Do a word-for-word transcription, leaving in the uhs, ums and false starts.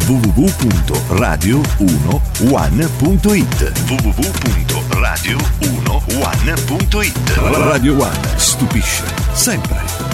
w w w punto radio uno one punto it w w w punto radio uno one punto it. Radio One stupisce sempre.